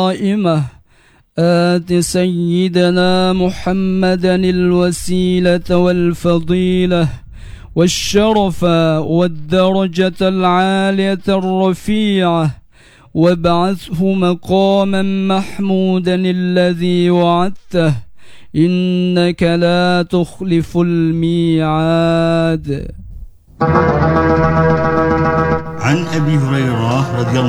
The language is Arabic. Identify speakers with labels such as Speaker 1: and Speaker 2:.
Speaker 1: قائمة آت سيدنا محمدا الوسيلة والفضيلة والشرف والدرجة العالية الرفيعة وابعثه مقاما محمودا الذي وعدته إنك لا تخلف الميعاد.
Speaker 2: عن أبي هريرة رضي الله